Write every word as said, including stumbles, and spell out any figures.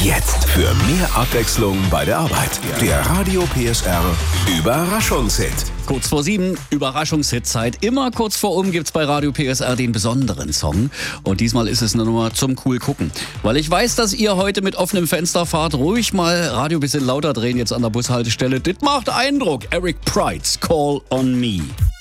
Jetzt für mehr Abwechslung bei der Arbeit. Der Radio P S R Überraschungshit. Kurz vor sieben, Überraschungshit-Zeit. Immer kurz vor um gibt's bei Radio P S R den besonderen Song. Und diesmal ist es eine Nummer zum cool gucken. Weil ich weiß, dass ihr heute mit offenem Fenster fahrt. Ruhig mal Radio ein bisschen lauter drehen jetzt an der Bushaltestelle. Das macht Eindruck. Eric Prydz, Call on Me.